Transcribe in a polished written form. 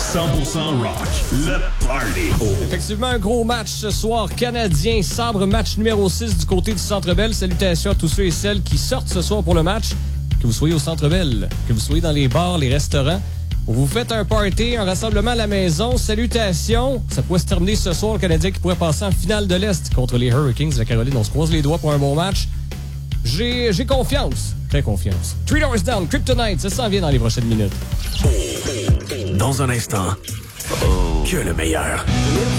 100% rock, le party. Effectivement, un gros match ce soir. Canadien, Sabre, match numéro 6 du côté du Centre Bell. Salutations à tous ceux et celles qui sortent ce soir pour le match. Que vous soyez au Centre Bell, que vous soyez dans les bars, les restaurants, ou vous faites un party, un rassemblement à la maison. Salutations. Ça pourrait se terminer ce soir. Le Canadien qui pourrait passer en finale de l'Est contre les Hurricanes de la Caroline. On se croise les doigts pour un bon match. J'ai confiance. Très confiance. 3 Doors Down, Kryptonite, ça s'en vient dans les prochaines minutes. Dans un instant, que le meilleur.